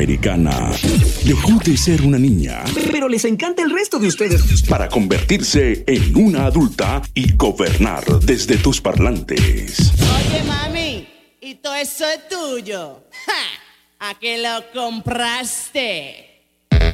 latinoamericana dejó de ser una niña, pero les encanta el resto de ustedes, para convertirse en una adulta y gobernar desde tus parlantes. Oye, mami, ¿y todo eso es tuyo? ¡Ja! ¿A qué lo compraste?